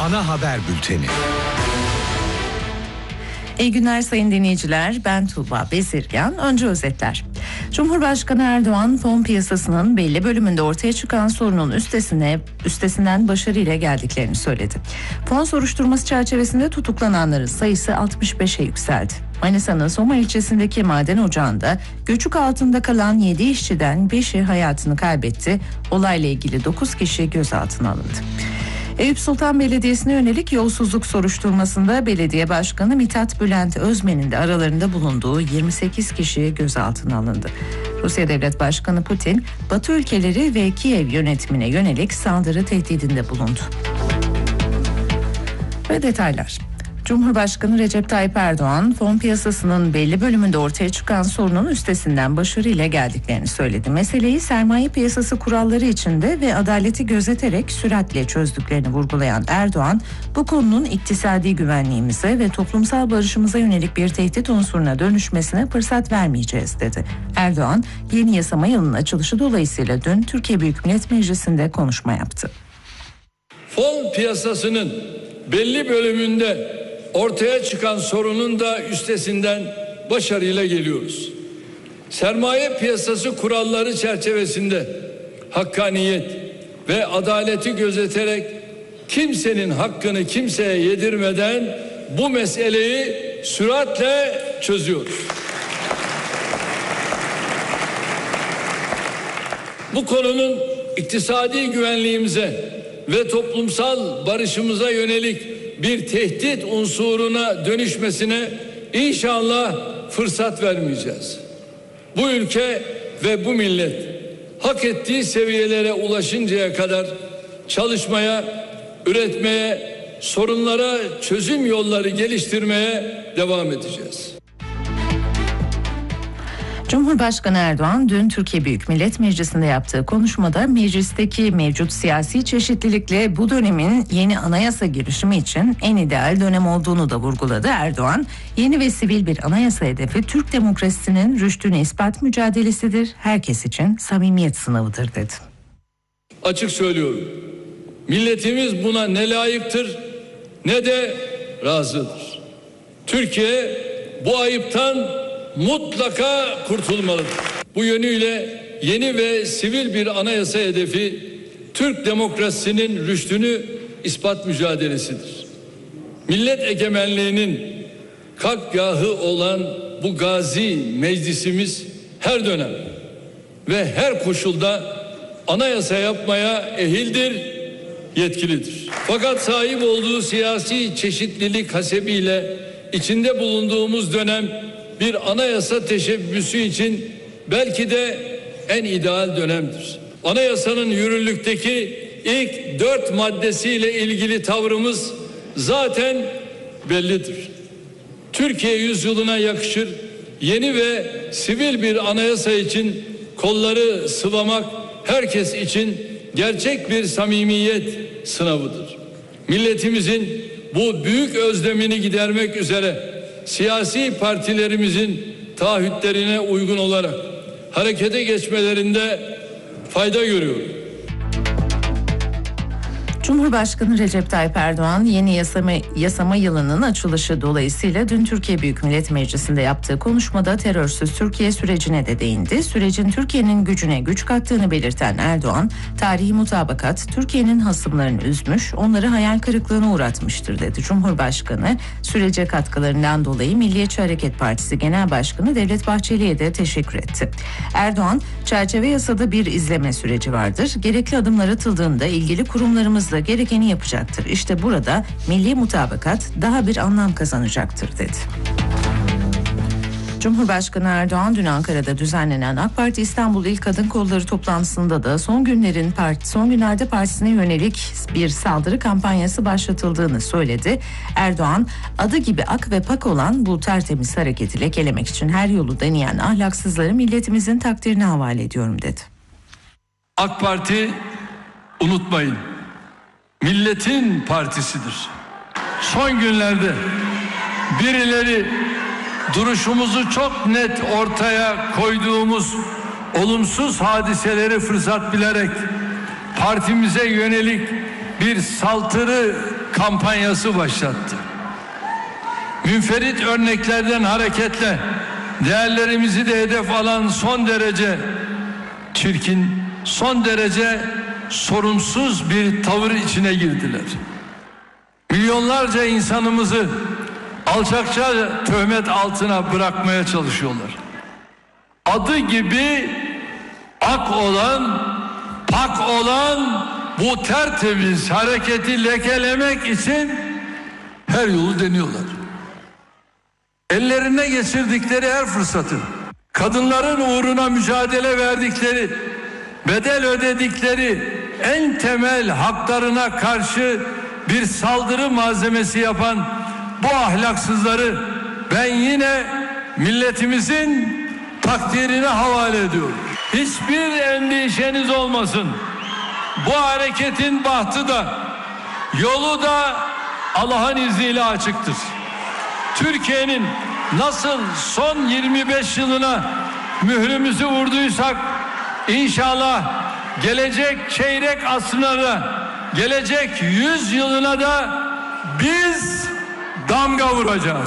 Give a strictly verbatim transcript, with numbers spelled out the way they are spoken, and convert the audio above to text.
Ana haber bülteni. İyi günler sayın dinleyiciler. Ben Tuğba Bezirgan. Önce özetler. Cumhurbaşkanı Erdoğan fon piyasasının belli bölümünde ortaya çıkan sorunun üstesine, üstesinden başarıyla geldiklerini söyledi. Fon soruşturması çerçevesinde tutuklananların sayısı altmış beşe yükseldi. Manisa'nın Soma ilçesindeki maden ocağında göçük altında kalan yedi işçiden beşi hayatını kaybetti. Olayla ilgili dokuz kişi gözaltına alındı. Eyüp Sultan Belediyesi'ne yönelik yolsuzluk soruşturmasında belediye başkanı Mithat Bülent Özmen'in de aralarında bulunduğu yirmi sekiz kişi gözaltına alındı. Rusya Devlet Başkanı Putin, Batı ülkeleri ve Kiev yönetimine yönelik saldırı tehdidinde bulundu. Ve detaylar. Cumhurbaşkanı Recep Tayyip Erdoğan, fon piyasasının belli bölümünde ortaya çıkan sorunun üstesinden başarıyla geldiklerini söyledi. Meseleyi sermaye piyasası kuralları içinde ve adaleti gözeterek süratle çözdüklerini vurgulayan Erdoğan, bu konunun iktisadi güvenliğimize ve toplumsal barışımıza yönelik bir tehdit unsuruna dönüşmesine fırsat vermeyeceğiz dedi. Erdoğan, yeni yasama yılının açılışı dolayısıyla dün Türkiye Büyük Millet Meclisi'nde konuşma yaptı. Fon piyasasının belli bölümünde ortaya çıkan sorunun da üstesinden başarıyla geliyoruz. Sermaye piyasası kuralları çerçevesinde hakkaniyet ve adaleti gözeterek kimsenin hakkını kimseye yedirmeden bu meseleyi süratle çözüyoruz. Bu konunun iktisadi güvenliğimize ve toplumsal barışımıza yönelik bir tehdit unsuruna dönüşmesine inşallah fırsat vermeyeceğiz. Bu ülke ve bu millet hak ettiği seviyelere ulaşıncaya kadar çalışmaya, üretmeye, sorunlara çözüm yolları geliştirmeye devam edeceğiz. Cumhurbaşkanı Erdoğan dün Türkiye Büyük Millet Meclisi'nde yaptığı konuşmada meclisteki mevcut siyasi çeşitlilikle bu dönemin yeni anayasa girişimi için en ideal dönem olduğunu da vurguladı. Erdoğan, yeni ve sivil bir anayasa hedefi Türk demokrasisinin rüştünü ispat mücadelesidir, herkes için samimiyet sınavıdır dedi. Açık söylüyorum, milletimiz buna ne layıktır ne de razıdır. Türkiye bu ayıptan mutlaka kurtulmalıdır. Bu yönüyle yeni ve sivil bir anayasa hedefi Türk demokrasisinin rüştünü ispat mücadelesidir. Millet egemenliğinin kalkgahı olan bu gazi meclisimiz her dönem ve her koşulda anayasa yapmaya ehildir, yetkilidir. Fakat sahip olduğu siyasi çeşitlilik hasebiyle içinde bulunduğumuz dönem bir anayasa teşebbüsü için belki de en ideal dönemdir. Anayasanın yürürlükteki ilk dört maddesiyle ilgili tavrımız zaten bellidir. Türkiye yüzyılına yakışır yeni ve sivil bir anayasa için kolları sıvamak herkes için gerçek bir samimiyet sınavıdır. Milletimizin bu büyük özlemini gidermek üzere siyasi partilerimizin taahhütlerine uygun olarak harekete geçmelerinde fayda görüyorum. Cumhurbaşkanı Recep Tayyip Erdoğan yeni yasama, yasama yılının açılışı dolayısıyla dün Türkiye Büyük Millet Meclisi'nde yaptığı konuşmada terörsüz Türkiye sürecine de değindi. Sürecin Türkiye'nin gücüne güç kattığını belirten Erdoğan, tarihi mutabakat Türkiye'nin hasımlarını üzmüş, onları hayal kırıklığına uğratmıştır dedi. Cumhurbaşkanı sürece katkılarından dolayı Milliyetçi Hareket Partisi Genel Başkanı Devlet Bahçeli'ye de teşekkür etti. Erdoğan, çerçeve yasada bir izleme süreci vardır. Gerekli adımlar atıldığında ilgili kurumlarımızla gerekeni yapacaktır. İşte burada milli mutabakat daha bir anlam kazanacaktır dedi. Cumhurbaşkanı Erdoğan dün Ankara'da düzenlenen AK Parti İstanbul İl Kadın Kolları toplantısında da son günlerin parti, son günlerde partisine yönelik bir saldırı kampanyası başlatıldığını söyledi. Erdoğan, adı gibi ak ve pak olan bu tertemiz hareketi lekelemek için her yolu deneyen ahlaksızları milletimizin takdirine havale ediyorum dedi. AK Parti, unutmayın, milletin partisidir. Son günlerde birileri duruşumuzu çok net ortaya koyduğumuz olumsuz hadiseleri fırsat bilerek partimize yönelik bir saldırı kampanyası başlattı. Münferit örneklerden hareketle değerlerimizi de hedef alan son derece çirkin, son derece sorumsuz bir tavır içine girdiler. Milyonlarca insanımızı alçakça töhmet altına bırakmaya çalışıyorlar. Adı gibi ak olan, pak olan bu tertemiz hareketi lekelemek için her yolu deniyorlar. Ellerine geçirdikleri her fırsatı, kadınların uğruna mücadele verdikleri, bedel ödedikleri en temel haklarına karşı bir saldırı malzemesi yapan bu ahlaksızları ben yine milletimizin takdirine havale ediyorum. Hiçbir endişeniz olmasın. Bu hareketin bahtı da yolu da Allah'ın izniyle açıktır. Türkiye'nin nasıl son yirmi beş yılına mührümüzü vurduysak inşallah gelecek çeyrek asrına da, gelecek yüz yılına da biz damga vuracağız.